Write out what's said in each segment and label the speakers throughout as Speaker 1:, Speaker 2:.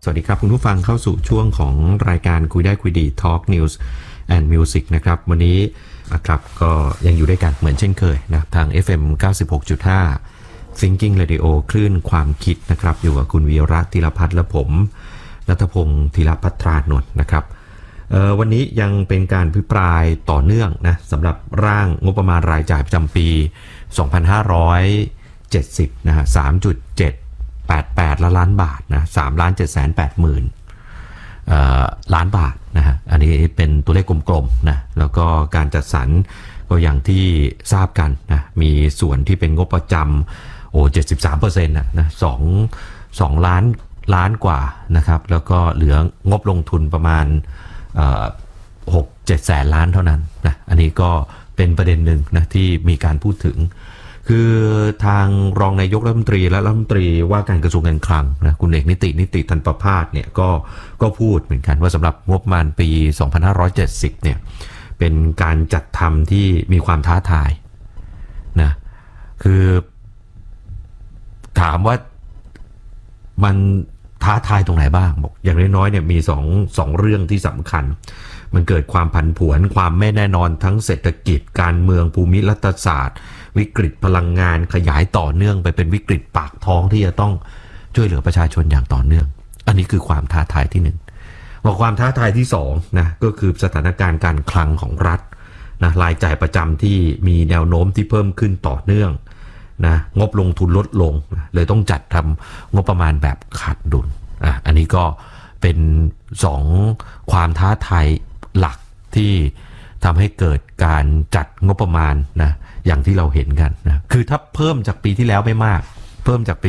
Speaker 1: สวัสดีครับคุณผู้ฟังเข้าสู่ช่วงของรายการคุยได้คุยดี Talk News and Music นะครับวันนี้ครับก็ยังอยู่ด้วยกันเหมือนเช่นเคยนะทาง FM 96.5 Thinking Radio คลื่นความคิดนะครับอยู่กับคุณวีระธีรพัฒน์และผมณัฐพงศ์ธีรภัทรานนท์นะครับวันนี้ยังเป็นการพิปรายต่อเนื่องนะสำหรับร่างงบประมาณรายจ่ายประจำปี 2570 นะฮะ 3.788 ล้านบาทนะ3,780,000 ล้านบาทนะฮะอันนี้เป็นตัวเลขกลมๆนะแล้วก็การจัดสรรก็อย่างที่ทราบกันนะมีส่วนที่เป็นงบประจำ73% นะ2 ล้านกว่านะครับแล้วก็เหลืองบลงทุนประมาณ6-7 แสนล้านเท่านั้นนะอันนี้ก็เป็นประเด็นหนึ่งนะที่มีการพูดถึงคือทางรองนายกรัฐมนตรีและรัฐมนตรีว่าการกระทรวงการคลังนะคุณเอกนิติตันประภาสเนี่ยก็พูดเหมือนกันว่าสำหรับงบประมาณปี 2570 เนี่ยเป็นการจัดทำที่มีความท้าทายนะคือถามว่ามันท้าทายตรงไหนบ้างบอกอย่างน้อยๆเนี่ยมีสองเรื่องที่สำคัญมันเกิดความผันผวนความไม่แน่นอนทั้งเศรษฐกิจการเมืองภูมิรัฐศาสตร์วิกฤตพลังงานขยายต่อเนื่องไปเป็นวิกฤตปากท้องที่จะต้องช่วยเหลือประชาชนอย่างต่อเนื่องอันนี้คือความท้าทายที่หนึ่งบอกความท้าทายที่สองนะก็คือสถานการณ์การคลังของรัฐนะรายจ่ายประจำที่มีแนวโน้มที่เพิ่มขึ้นต่อเนื่องนะงบลงทุนลดลงเลยต้องจัดทำงบประมาณแบบขาดดุลอันนี้ก็เป็น2ความท้าทายหลักที่ทำให้เกิดการจัดงบประมาณนะอย่างที่เราเห็นกันนะคือถ้าเพิ่มจากปีที่แล้วไม่มากเพิ่มจากปี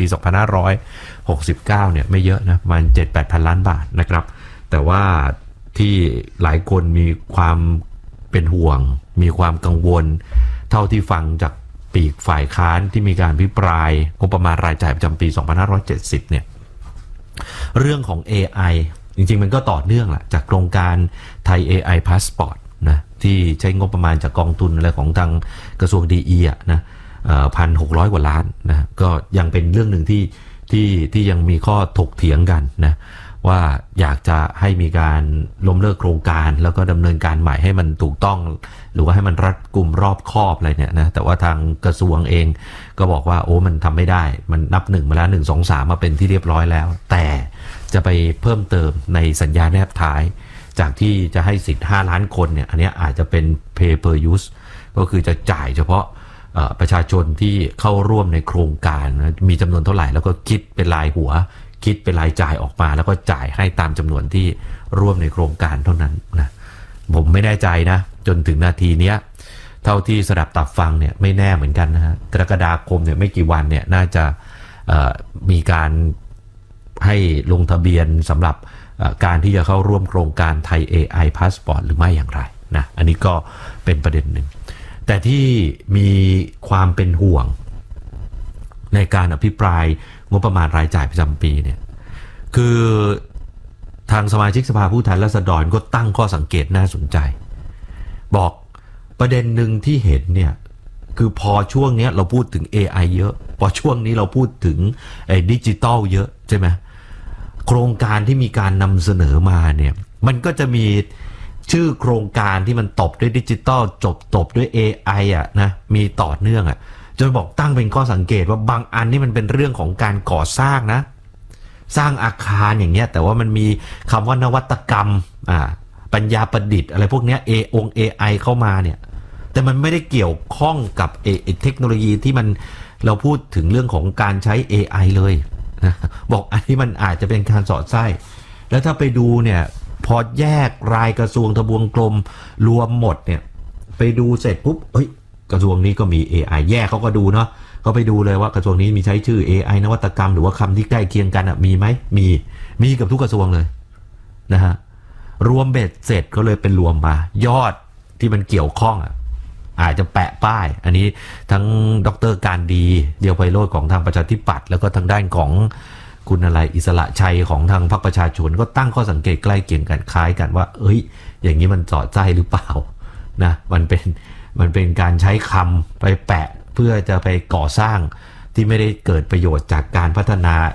Speaker 1: 2569 เนี่ยไม่เยอะนะประมาณ 7-8 พันล้านบาทนะครับแต่ว่าที่หลายคนมีความเป็นห่วงมีความกังวลเท่าที่ฟังจากปีกฝ่ายค้านที่มีการพิปรายงบประมาณรายจ่ายประจำปี 2570 เนี่ยเรื่องของ AI จริงๆมันก็ต่อเนื่องแหละจากโครงการไทย AI Passport นะที่ใช้งบประมาณจากกองทุนอะไรของทางกระทรวงดีอ่ะนะ1,600 กว่าล้านนะก็ยังเป็นเรื่องหนึ่งที่ยังมีข้อถกเถียงกันนะว่าอยากจะให้มีการล้มเลิกโครงการแล้วก็ดำเนินการใหม่ให้มันถูกต้องหรือว่าให้มันรัดกุมรอบคอบอะไรเนี่ยนะแต่ว่าทางกระทรวงเองก็บอกว่าโอ้มันทำไม่ได้มันนับ1มาแล้ว1 2 3มาเป็นที่เรียบร้อยแล้วแต่จะไปเพิ่มเติมในสัญญาแนบท้ายจากที่จะให้สิทธิ์5 ล้านคนเนี่ยอันนี้อาจจะเป็น pay per use ก็คือจะจ่ายเฉพาะประชาชนที่เข้าร่วมในโครงการมีจำนวนเท่าไหร่แล้วก็คิดเป็นรายหัวคิดเป็นรายจ่ายออกมาแล้วก็จ่ายให้ตามจำนวนที่ร่วมในโครงการเท่านั้นนะผมไม่แน่ใจนะจนถึงนาทีเนี้ยเท่าที่สดับตับฟังเนี่ยไม่แน่เหมือนกันนะฮะกรกฎาคมเนี่ยไม่กี่วันเนี่ยน่าจะมีการให้ลงทะเบียนสำหรับการที่จะเข้าร่วมโครงการไทย AI Passport หรือไม่อย่างไรนะอันนี้ก็เป็นประเด็นหนึ่งแต่ที่มีความเป็นห่วงในการอภิปรายงบประมาณรายจ่ายประจำปีเนี่ยคือทางสมาชิกสภาผู้แทนราษฎรก็ตั้งข้อสังเกตน่าสนใจบอกประเด็นหนึ่งที่เห็นเนี่ยคือพอช่วงนี้เราพูดถึง AI เยอะพอช่วงนี้เราพูดถึงดิจิตอลเยอะใช่ไหมโครงการที่มีการนำเสนอมาเนี่ยมันก็จะมีชื่อโครงการที่มันตบด้วยดิจิตอลตบด้วย AI อ่ะนะมีต่อเนื่องอ่ะจนบอกตั้งเป็นข้อสังเกตว่าบางอันนี่มันเป็นเรื่องของการก่อสร้างนะสร้างอาคารอย่างเงี้ยแต่ว่ามันมีคำว่านวัตกรรมปัญญาประดิษฐ์อะไรพวกเนี้ยAI เข้ามาเนี่ยแต่มันไม่ได้เกี่ยวข้องกับเทคโนโลยีที่มันเราพูดถึงเรื่องของการใช้ AI เลยนะบอกอันนี้มันอาจจะเป็นการสอดไส้แล้วถ้าไปดูเนี่ยพอแยกรายกระทรวงทบวงกลมรวมหมดเนี่ยไปดูเสร็จปุ๊บกระทรวงนี้ก็มี AI แยกเขาก็ดูเนาะเขาไปดูเลยว่ากระทรวงนี้มีใช้ชื่อ AI นวัตกรรมหรือว่าคำที่ใกล้เคียงกันมีไหมมีกับทุกกระทรวงเลยนะฮะรวมเบ็ดเสร็จก็เลยเป็นรวมมายอดที่มันเกี่ยวข้องอาจจะแปะป้ายอันนี้ทั้งดร.การดีเดียวไพโรจน์ของทางประชาธิปัตย์แล้วก็ทางด้านของคุณอะไรอิสระชัยของทางพรรคประชาชนก็ตั้งข้อสังเกตใกล้เคียงกันคล้ายกันว่าอย่างนี้มันสอดไส้หรือเปล่านะมันเป็นการใช้คำไปแปะเพื่อจะไปก่อสร้างที่ไม่ได้เกิดประโยชน์จากการพัฒนา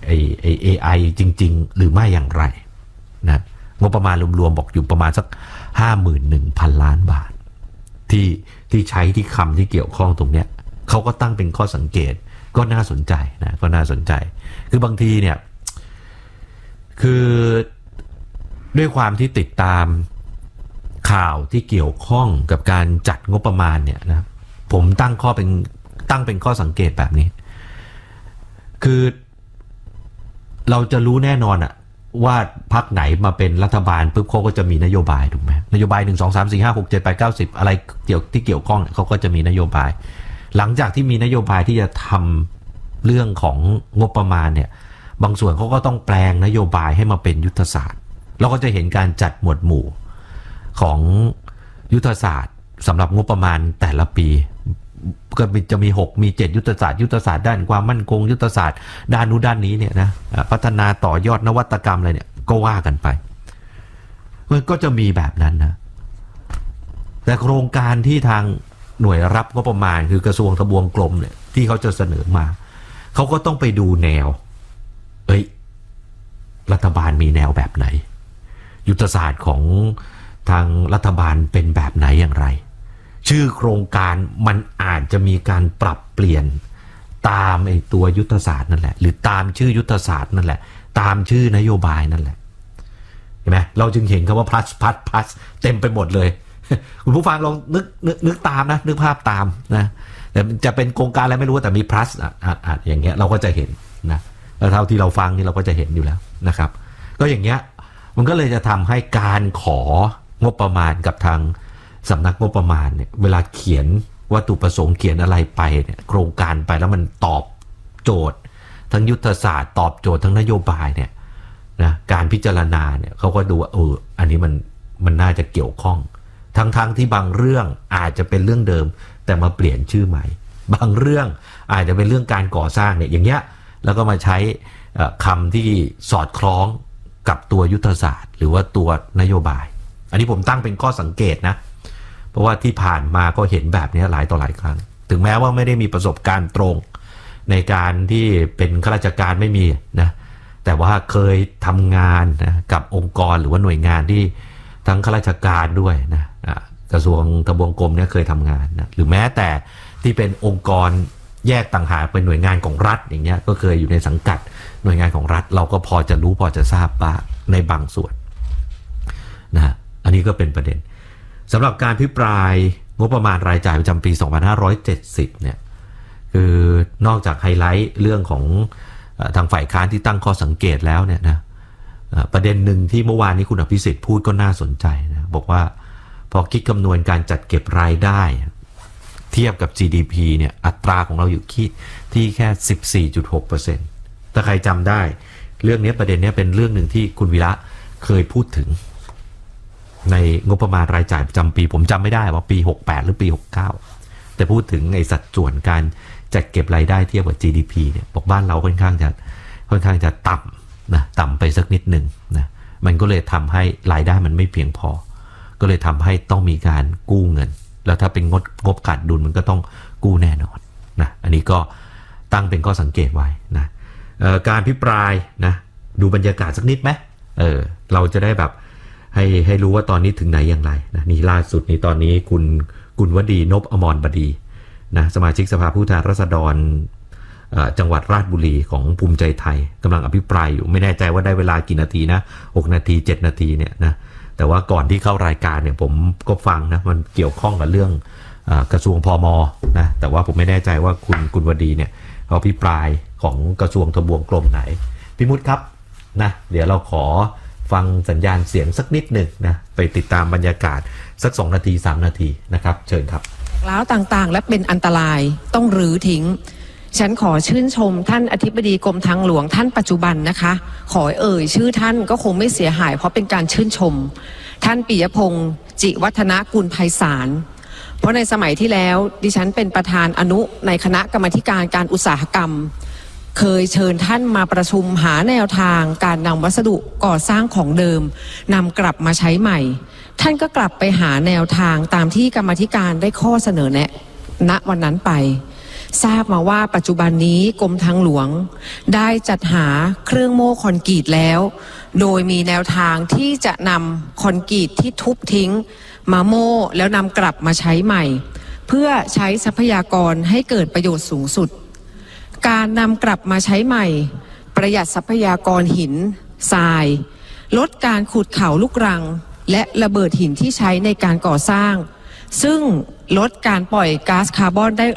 Speaker 1: AI จริงๆหรือไม่อย่างไรนะงบประมาณรวมๆบอกอยู่ประมาณสัก 51,000 ล้านบาทที่ใช้ที่คำที่เกี่ยวข้องตรงเนี้ยเขาก็ตั้งเป็นข้อสังเกตก็น่าสนใจนะก็น่าสนใจคือบางทีเนี่ยคือด้วยความที่ติดตามข่าวที่เกี่ยวข้องกับการจัดงบประมาณเนี่ยนะผมตั้งเป็นข้อสังเกตแบบนี้คือเราจะรู้แน่นอนอะว่าพรรคไหนมาเป็นรัฐบาลปุ๊บเขาก็จะมีนโยบายถูกไหมนโยบาย1 2 3 4 5 6 7 8 9 10อะไรที่เกี่ยวข้องเขาก็จะมีนโยบายหลังจากที่มีนโยบายที่จะทำเรื่องของงบประมาณเนี่ยบางส่วนเขาก็ต้องแปลงนโยบายให้มาเป็นยุทธศาสตร์เราก็จะเห็นการจัดหมวดหมู่ของยุทธศาสตร์สำหรับงบประมาณแต่ละปีก็จะมี6มี7ยุทธศาสตร์ด้านความมั่นคงยุทธศาสตร์ด้านนู้นด้านนี้เนี่ยนะพัฒนาต่อยอดนวัตกรรมอะไรเนี่ยก็ว่ากันไปมันก็จะมีแบบนั้นนะแต่โครงการที่ทางหน่วยรับงบประมาณคือกระทรวงทบวงกรมเนี่ยที่เขาจะเสนอมาเขาก็ต้องไปดูแนวรัฐบาลมีแนวแบบไหนยุทธศาสตร์ของทางรัฐบาลเป็นแบบไหนอย่างไรชื่อโครงการมันอาจจะมีการปรับเปลี่ยนตามตัวยุทธศาสตร์นั่นแหละหรือตามชื่อยุทธศาสตร์นั่นแหละตามชื่อนโยบายนั่นแหละเห็นไหมเราจึงเห็นคำว่า plus เต็มไปหมดเลยคุณผู้ฟังลองนึกตามนะนึกภาพตามนะแต่จะเป็นโครงการอะไรไม่รู้แต่มี plus อย่างเงี้ยเราก็จะเห็นนะแล้วเท่าที่เราฟังนี่เราก็จะเห็นอยู่แล้วนะครับก็อย่างเงี้ยมันก็เลยจะทำให้การของบประมาณกับทางสำนักงบประมาณเนี่ยเวลาเขียนวัตถุประสงค์เขียนอะไรไปเนี่ยโครงการไปแล้วมันตอบโจทย์ทั้งยุทธศาสตร์ตอบโจทย์ทั้งนโยบายเนี่ยนะการพิจารณาเนี่ยเขาก็ดูว่าอันนี้มันน่าจะเกี่ยวข้องทั้งที่บางเรื่องอาจจะเป็นเรื่องเดิมแต่มาเปลี่ยนชื่อใหม่บางเรื่องอาจจะเป็นเรื่องการก่อสร้างเนี่ยอย่างเงี้ยแล้วก็มาใช้คำที่สอดคล้องกับตัวยุทธศาสตร์หรือว่าตัวนโยบายอันนี้ผมตั้งเป็นข้อสังเกตนะเพราะว่าที่ผ่านมาก็เห็นแบบนี้หลายต่อหลายครั้งถึงแม้ว่าไม่ได้มีประสบการณ์ตรงในการที่เป็นข้าราชการไม่มีนะแต่ว่าเคยทำงานนะกับองค์กรหรือว่าหน่วยงานที่ทั้งข้าราชการด้วยนะกระทรวงทบวงกรมเนี่ยเคยทำงานนะหรือแม้แต่ที่เป็นองค์กรแยกต่างหากเป็นหน่วยงานของรัฐอย่างเงี้ยก็เคยอยู่ในสังกัดหน่วยงานของรัฐเราก็พอจะรู้พอจะทราบบ้างในบางส่วนนะอันนี้ก็เป็นประเด็นสำหรับการพิปรายงบประมาณรายจ่ายประจำปี 2570 เนี่ยคือนอกจากไฮไลท์เรื่องของทางฝ่ายค้านที่ตั้งข้อสังเกตแล้วเนี่ยนะประเด็นหนึ่งที่เมื่อวานนี้คุณอภิสิทธิ์พูดก็น่าสนใจนะบอกว่าพอคิดคำนวณการจัดเก็บรายได้เทียบกับ GDP เนี่ยอัตราของเราอยู่ที่แค่ 14.6% ถ้าใครจำได้เรื่องนี้ประเด็นนี้เป็นเรื่องหนึ่งที่คุณวีระเคยพูดถึงในงบประมาณรายจ่ายประจำปีผมจำไม่ได้ว่าปี68หรือปี69แต่พูดถึงในสัดส่วนการจัดเก็บรายได้เทียบกับ GDP เนี่ยบอกบ้านเราค่อนข้างจะต่ำนะต่ำไปสักนิดหนึ่งนะมันก็เลยทำให้รายได้มันไม่เพียงพอก็เลยทำให้ต้องมีการกู้เงินแล้วถ้าเป็นงบขาดดุลมันก็ต้องกู้แน่นอนนะอันนี้ก็ตั้งเป็นข้อสังเกตไว้นะการพิปรายนะดูบรรยากาศสักนิดไหมเราจะได้แบบให้รู้ว่าตอนนี้ถึงไหนอย่างไรนะนี่ล่าสุดนี้ตอนนี้คุณวดีนพอมรบดีนะสมาชิกสภาผู้แทนราษฎรจังหวัดราชบุรีของภูมิใจไทยกำลังอภิปรายอยู่ไม่แน่ใจว่าได้เวลากี่นาทีนะ6 นาที 7 นาทีเนี่ยนะแต่ว่าก่อนที่เข้ารายการเนี่ยผมก็ฟังนะมันเกี่ยวข้องกับเรื่องกระทรวงพม.นะแต่ว่าผมไม่แน่ใจว่าคุณวดีเนี่ยเขาอภิปรายของกระทรวงทบวงกรมไหนพี่มุดครับนะเดี๋ยวเราขอฟังสัญญาณเสียงสักนิดหนึ่งนะไปติดตามบรรยากาศสัก2 นาที 3 นาทีนะครับเชิญครับ
Speaker 2: แล้วต่างๆและเป็นอันตรายต้องรื้อทิ้งฉันขอชื่นชมท่านอธิบดีกรมทางหลวงท่านปัจจุบันนะคะขอชื่อท่านก็คงไม่เสียหายเพราะเป็นการชื่นชมท่านปิยพงษ์จิวัฒนกุลไพศาลเพราะในสมัยที่แล้วดิฉันเป็นประธานอนุในคณะกรรมาธิการการอุตสาหกรรมเคยเชิญท่านมาประชุมหาแนวทางการนำวัสดุก่อสร้างของเดิมนำกลับมาใช้ใหม่ท่านก็กลับไปหาแนวทางตามที่กรรมาธิการได้ข้อเสนอแนะณวันนั้นไปทราบมาว่าปัจจุบันนี้กรมทางหลวงได้จัดหาเครื่องโม่คอนกรีตแล้ว โดยมีแนวทางที่จะนำคอนกรีตที่ทุบทิ้งมาโม่แล้วนำกลับมาใช้ใหม่เพื่อใช้ทรัพยากรให้เกิดประโยชน์สูงสุดการนำกลับมาใช้ใหม่ประหยัดทรัพยากรหินทรายลดการขุดเขาลูกรังและระเบิดหินที่ใช้ในการก่อสร้างซึ่งลดการปล่อยก๊าซคาร์บอนได้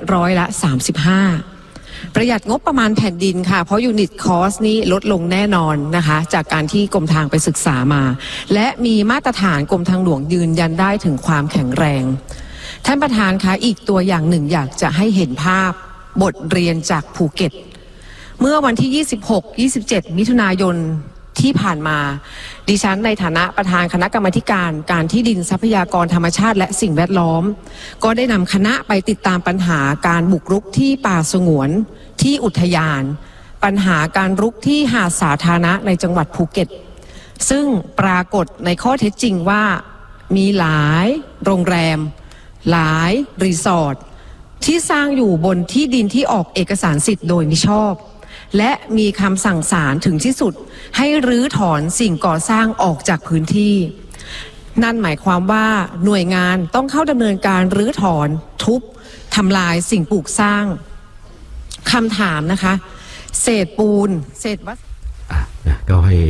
Speaker 2: 35%ประหยัดงบประมาณแผ่นดินค่ะเพราะยูนิตคอสนี้ลดลงแน่นอนนะคะจากการที่กรมทางไปศึกษามาและมีมาตรฐานกรมทางหลวงยืนยันได้ถึงความแข็งแรงท่านประธานคะอีกตัวอย่างหนึ่งอยากจะให้เห็นภาพบทเรียนจากภูเก็ตเมื่อวันที่26-27 มิถุนายนที่ผ่านมาดิฉันในฐานะประธานคณะกรรมาธิการที่ดินทรัพยากรธรรมชาติและสิ่งแวดล้อมก็ได้นำคณะไปติดตามปัญหาการบุกรุกที่ป่าสงวนที่อุทยานปัญหาการรุกที่หาดสาธารณะในจังหวัดภูเก็ตซึ่งปรากฏในข้อเท็จจริงว่ามีหลายโรงแรมหลายรีสอร์ทที่สร้างอยู่บนที่ดินที่ออกเอกสารสิทธิ์โดยมิชอบและมีคำสั่งศาลถึงที่สุดให้รื้อถอนสิ่งก่อสร้างออกจากพื้นที่นั่นหมายความว่าหน่วยงานต้องเข้าดำเนินการรื้อถอนทุบทำลายสิ่งปลูกสร้างคำถามนะคะเศษปูนเศษวัสดุ
Speaker 1: ก็ให้